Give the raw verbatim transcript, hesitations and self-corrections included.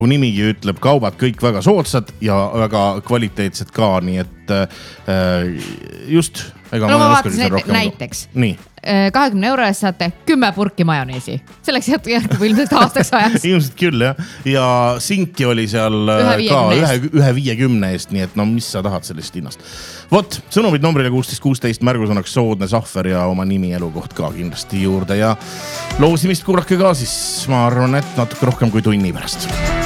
nimigi ütleb, kaubad kõik väga soodsad ja väga kvaliteetsed ka, nii et äh, just ega no ma vaatasin näite, näiteks nii. kahekümne euro eest saate kümme purki majoneesi. Selleks jätkub ilmselt aastaks ajaks. Ilmselt küll, jah. Ja sinki oli seal ühe ka ühe, ühe viiekümne eest, nii et no mis sa tahad sellest hinnast. Vot, sõnumid numbrile kuusteist kuusteist märgusõnaks soodne sahver ja oma nimi elukoht ka kindlasti juurde ja loosimist kuulake ka siis, ma arvan, et natuke rohkem kui tunni pärast.